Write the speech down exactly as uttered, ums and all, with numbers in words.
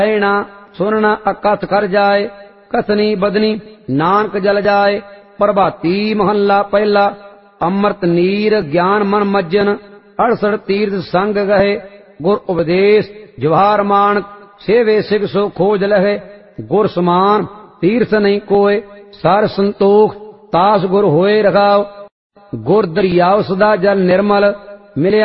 ऐना सुनना अकथ कर जाए, कथनी बदनी नानक जल जाए। प्रभाती महला पहला, अमृत नीर ज्ञान मन मज्जन, अड़सठ तीर्थ संग गहे। गुर उपदेश जवाहर मानक, सेवे सिख सो खोज लहे। गुर समान तीर्थ नहीं कोय, सार संतोख तास गुर होए रखाव। गुर दरियाव सदा जल निर्मल, मिले